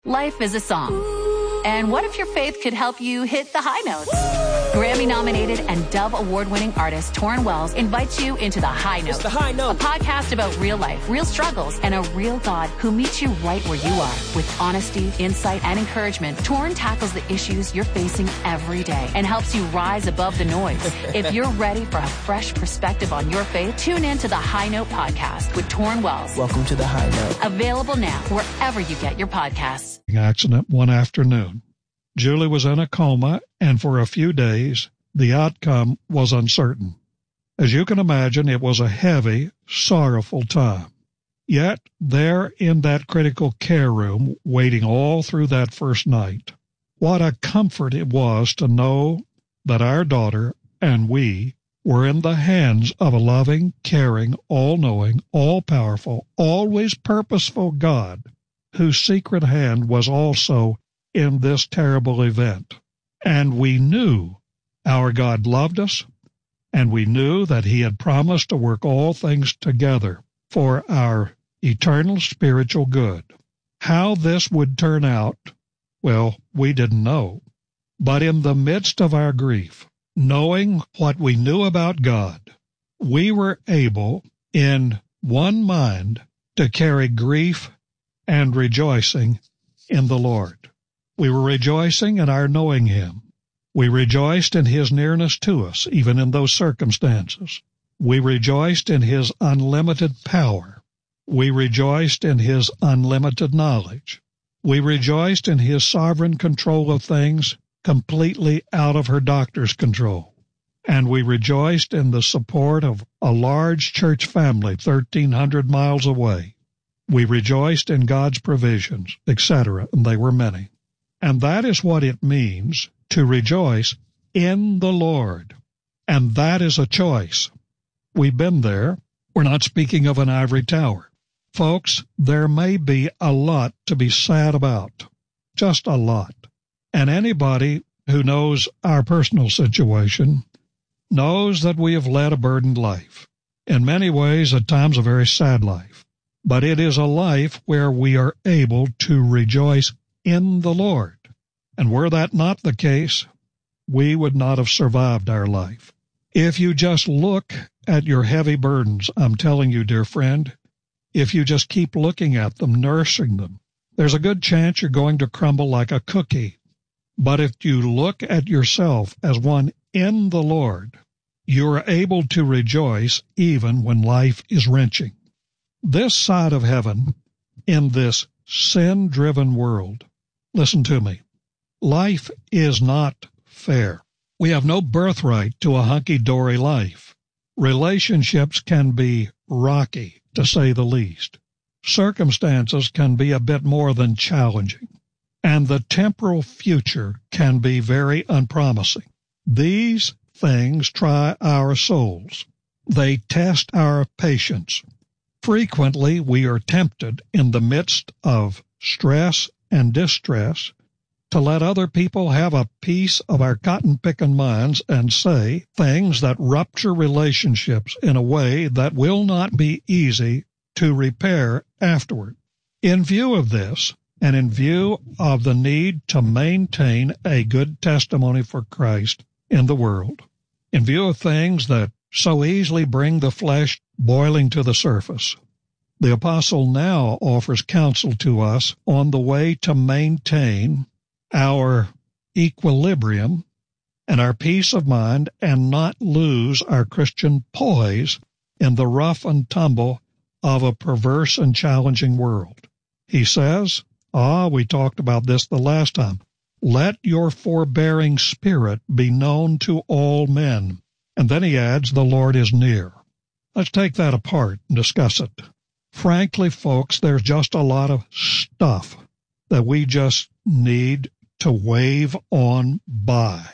Life is a song. And what if your faith could help you hit the high notes? Grammy-nominated and Dove Award-winning artist Torrin Wells invites you into The High Note. It's The High Note. A podcast about real life, real struggles, and a real God who meets you right where you are. With honesty, insight, and encouragement, Torrin tackles the issues you're facing every day and helps you rise above the noise. If you're ready for a fresh perspective on your faith, tune in to The High Note podcast with Torrin Wells. Welcome to The High Note. Available now wherever you get your podcasts. Accident one afternoon. Julie was in a coma, and for a few days, the outcome was uncertain. As you can imagine, it was a heavy, sorrowful time. Yet, there in that critical care room, waiting all through that first night, what a comfort it was to know that our daughter and we were in the hands of a loving, caring, all-knowing, all-powerful, always purposeful God, whose secret hand was also in this terrible event. And we knew our God loved us, and we knew that He had promised to work all things together for our eternal spiritual good. How this would turn out, well, we didn't know. But in the midst of our grief, knowing what we knew about God, we were able, in one mind, to carry grief and rejoicing in the Lord. We were rejoicing in our knowing Him. We rejoiced in His nearness to us, even in those circumstances. We rejoiced in His unlimited power. We rejoiced in His unlimited knowledge. We rejoiced in His sovereign control of things completely out of her doctor's control. And we rejoiced in the support of a large church family 1,300 miles away. We rejoiced in God's provisions, etc., and they were many. And that is what it means to rejoice in the Lord. And that is a choice. We've been there. We're not speaking of an ivory tower. Folks, there may be a lot to be sad about. Just a lot. And anybody who knows our personal situation knows that we have led a burdened life. In many ways, at times, a very sad life. But it is a life where we are able to rejoice in the Lord. And were that not the case, we would not have survived our life. If you just look at your heavy burdens, I'm telling you, dear friend, if you just keep looking at them, nursing them, there's a good chance you're going to crumble like a cookie. But if you look at yourself as one in the Lord, you are able to rejoice even when life is wrenching. This side of heaven, in this sin-driven world, listen to me, life is not fair. We have no birthright to a hunky-dory life. Relationships can be rocky, to say the least. Circumstances can be a bit more than challenging. And the temporal future can be very unpromising. These things try our souls. They test our patience. Frequently, we are tempted in the midst of stress and distress to let other people have a piece of our cotton-picking minds and say things that rupture relationships in a way that will not be easy to repair afterward. In view of this, and in view of the need to maintain a good testimony for Christ in the world, in view of things that so easily bring the flesh boiling to the surface, the apostle now offers counsel to us on the way to maintain our equilibrium and our peace of mind and not lose our Christian poise in the rough and tumble of a perverse and challenging world. He says, we talked about this the last time, let your forbearing spirit be known to all men. And then he adds, the Lord is near. Let's take that apart and discuss it. Frankly, folks, there's just a lot of stuff that we just need to wave on by.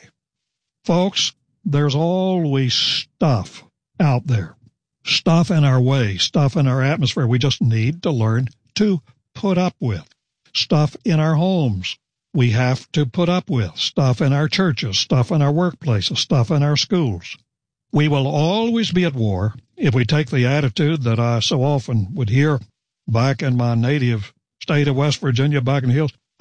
Folks, there's always stuff out there, stuff in our way, stuff in our atmosphere we just need to learn to put up with, stuff in our homes we have to put up with, stuff in our churches, stuff in our workplaces, stuff in our schools. We will always be at war if we take the attitude that I so often would hear back in my native state of West Virginia, back in the hills.